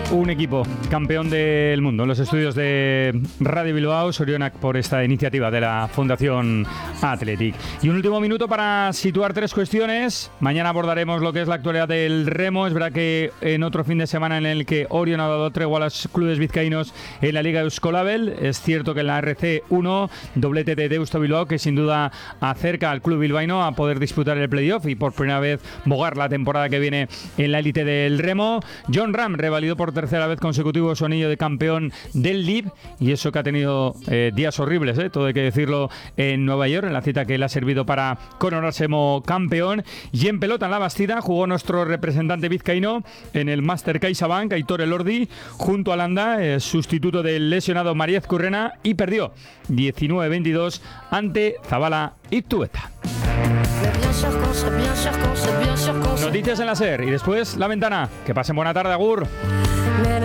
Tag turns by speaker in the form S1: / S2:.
S1: Un equipo campeón del mundo en los estudios de Radio Bilbao, Sorionak, por esta iniciativa de la Fundación Athletic. Y un último minuto para situar tres cuestiones. Mañana abordaremos lo que es la actualidad del remo. Es verdad que en otro fin de semana en el que Orion ha dado tregua a los clubes vizcaínos en la Liga Euskolabel. Es cierto que en la RC1, doblete de Deusto Bilbao, que sin duda acerca al club bilbaíno a poder disputar el playoff y por primera vez bogar la temporada que viene en la élite del remo. Jon Rahm revalidó por tercera vez consecutivo su anillo de campeón del LIV, y eso que ha tenido días horribles, todo hay que decirlo, en Nueva York, en la cita que le ha servido para coronarse como campeón. Y en pelota en la Bastida jugó nuestro representante vizcaíno en el Master CaixaBank, Aitor Elordi, junto a Landa, sustituto del lesionado María Ezcurrena, y perdió 19-22 ante Zabala Itueta. Noticias en la SER y después La Ventana. Que pasen buena tarde, agur.